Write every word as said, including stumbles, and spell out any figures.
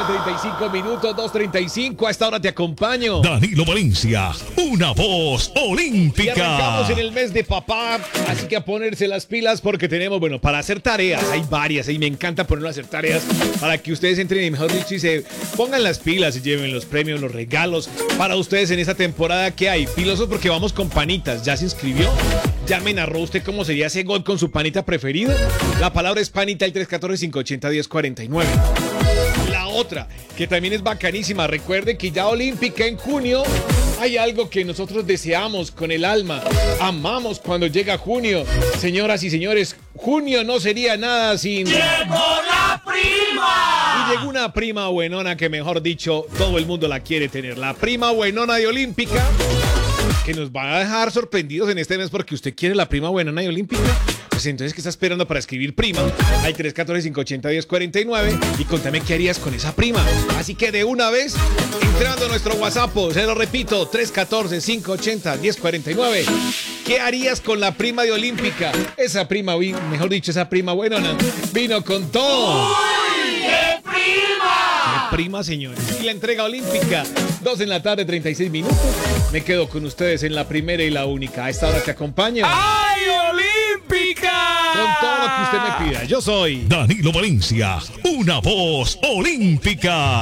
treinta y cinco minutos, dos treinta y cinco. A esta hora te acompaño. Danilo Valencia, una voz Y olímpica. arrancamos en el mes de papá, así que a ponerse las pilas porque tenemos, bueno, para hacer tareas, hay varias y me encanta ponerlo a hacer tareas para que ustedes entren y mejor dicho y se pongan las pilas y lleven los premios, los regalos para ustedes en esta temporada que hay. Pilosos porque vamos con panitas, ¿ya se inscribió? ¿Ya me narró usted cómo sería ese gol con su panita preferido? La palabra es panita, el tres uno cuatro, cinco ocho cero, uno cero cuatro nueve. La otra, que también es bacanísima, recuerde que ya Olímpica en junio hay algo que nosotros deseamos con el alma, amamos cuando llega junio. Señoras y señores, junio no sería nada sin... ¡Llegó la prima! Y llegó una prima buenona que, mejor dicho, todo el mundo la quiere tener. La prima buenona de Olímpica, que nos va a dejar sorprendidos en este mes porque usted quiere la prima buenona de Olímpica. Pues entonces, ¿qué está esperando para escribir prima? Al tres uno cuatro, cinco ocho cero, uno cero cuatro nueve y contame qué harías con esa prima. Así que de una vez, entrando a nuestro WhatsApp, se lo repito, tres uno cuatro, cinco ocho cero, uno cero cuatro nueve. ¿Qué harías con la prima de Olímpica? Esa prima, mejor dicho, esa prima buenona, vino con todo. ¡Uy, qué prima! ¡Qué prima, señores! Y la entrega olímpica, dos en la tarde, treinta y seis minutos. Me quedo con ustedes en la primera y la única. A esta hora te acompaño. ¡Ay, Olímpica! Con todo lo que usted me pida. Yo soy Danilo Valencia, una voz olímpica.